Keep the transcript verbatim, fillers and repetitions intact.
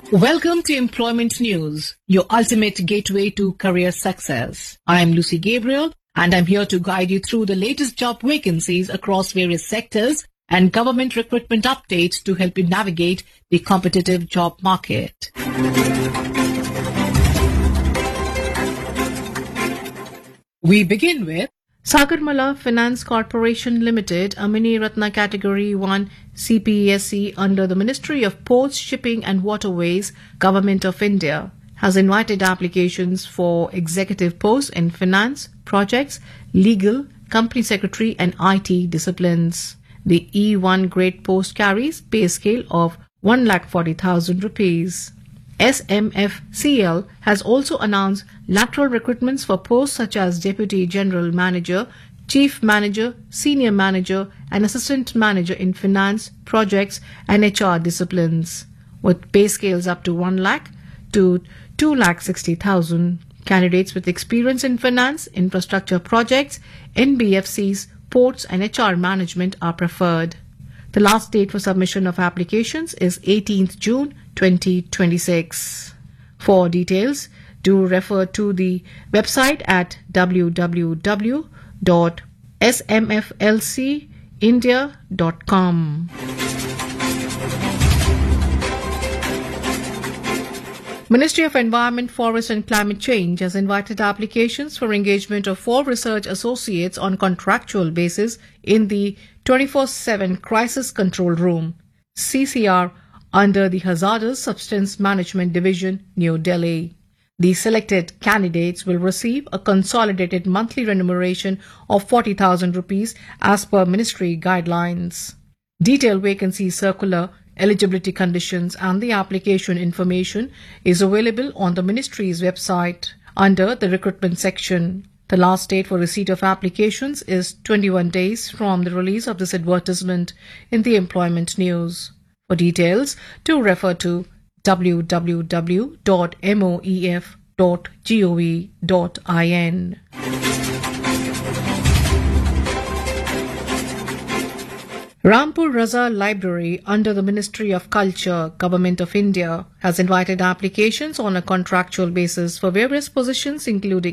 Welcome to Employment News, your ultimate gateway to career success. I am Lucy Gabriel, and I'm here to guide you through the latest job vacancies across various sectors and government recruitment updates to help you navigate the competitive job market. We begin with Sagarmala Finance Corporation Limited, a Mini Ratna Category one C P E S C under the Ministry of Ports, Shipping and Waterways, Government of India, has invited applications for executive posts in finance, projects, legal, company secretary and I T disciplines. The E one grade post carries pay scale of one lakh forty thousand rupees. S M F C L has also announced lateral recruitments for posts such as Deputy General Manager, Chief Manager, Senior Manager and Assistant Manager in Finance, Projects and H R disciplines, with pay scales up to one lakh to two lakh sixty thousand. Candidates with experience in finance, infrastructure projects, N B F Cs, ports and H R management are preferred. The last date for submission of applications is eighteenth June twenty twenty-six. For details, do refer to the website at w w w dot s m f l c india dot com. Ministry of Environment, Forest and Climate Change has invited applications for engagement of four research associates on contractual basis in the twenty-four seven Crisis Control Room, C C R, under the Hazardous Substance Management Division, New Delhi. The selected candidates will receive a consolidated monthly remuneration of forty thousand rupees as per ministry guidelines. Detailed vacancy circular, eligibility conditions and the application information is available on the ministry's website under the recruitment section. The last date for receipt of applications is twenty-one days from the release of this advertisement in the Employment News. For details, do refer to w w w dot m o e f dot gov dot in. Rampur Raza Library under the Ministry of Culture, Government of India, has invited applications on a contractual basis for various positions including